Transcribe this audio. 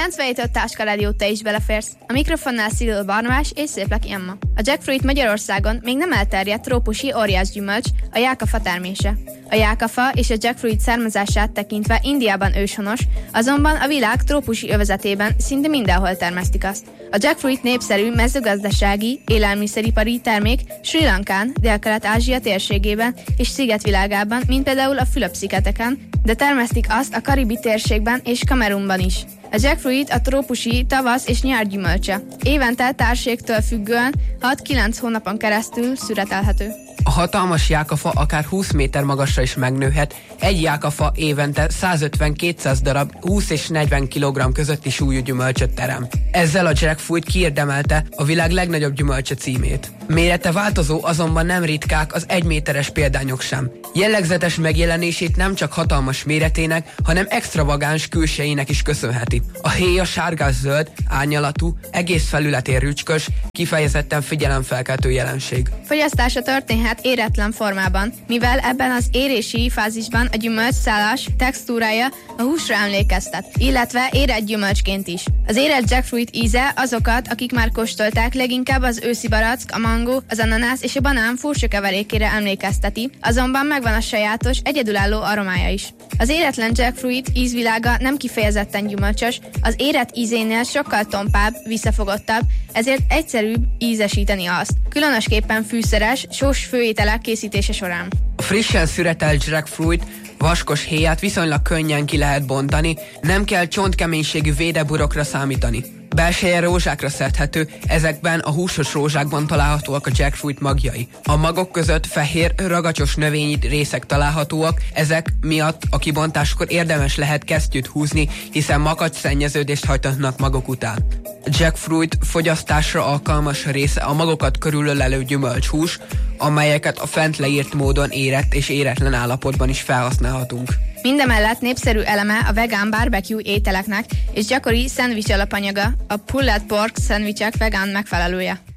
97 Táska Rádió, te is beleférsz. A mikrofonnál Szidó Barnabás és Szépleki Emma. A jackfruit Magyarországon még nem elterjedt trópusi óriásgyümölcs, a jákafa termése. A jákafa és a jackfruit származását tekintve Indiában őshonos, azonban a világ trópusi övezetében szinte mindenhol termesztik azt. A jackfruit népszerű mezőgazdasági, élelmiszeripari termék Sri Lankán, Délkelet-Ázsia térségében és szigetvilágában, mint például a Fülöp-szigeteken, de termesztik azt a Karibi térségben és Kamerunban is. A jackfruit a trópusi tavasz és nyár gyümölcse. Évente társégtől függően 6-9 hónapon keresztül szüretelhető. A hatalmas jákafa akár 20 méter magasra is megnőhet, egy jákafa évente 150-200 darab 20 és 40 kg közötti súlyú gyümölcsöt terem. Ezzel a jackfruit kiérdemelte a világ legnagyobb gyümölcse címét. Mérete változó, azonban nem ritkák az 1 méteres példányok sem. Jellegzetes megjelenését nem csak hatalmas méretének, hanem extravagáns külsejének is köszönheti. A héja sárgás-zöld, árnyalatú, egész felületén rücskös, kifejezetten figyelemfelkeltő jelenség. Fogyasztása történhet éretlen formában, mivel ebben az érési fázisban a gyümölcs szálas textúrája a húsra emlékeztet, illetve érett gyümölcsként is. Az érett jackfruit íze azokat, akik már kóstolták, leginkább az őszi barack, a mangó, az ananász és a banán furcsa keverékére emlékezteti, azonban megvan a sajátos, egyedülálló aromája is. Az éretlen jackfruit ízvilága nem kifejezetten gyümölcsös, az érett ízénél sokkal tompább, visszafogottabb, ezért egyszerűbb ízesíteni azt, különösképpen fűszeres, sós főételek készítése során. A frissen szüretelt jackfruit vaskos héját viszonylag könnyen ki lehet bontani, nem kell csontkeménységű védeburokra számítani. Belseje rózsákra szedhető, ezekben a húsos rózsákban találhatóak a jackfruit magjai. A magok között fehér, ragacsos növényi részek találhatóak, ezek miatt a kibontáskor érdemes lehet kesztyűt húzni, hiszen makacs-szennyeződést hajtatnak magok után. A jackfruit fogyasztásra alkalmas része a magokat körülölelő gyümölcshús, amelyeket a fent leírt módon érett és éretlen állapotban is felhasználhatunk. Mindemellett népszerű eleme a vegán barbecue ételeknek és gyakori szendvics alapanyaga, a pulled pork szendvicsek vegán megfelelője.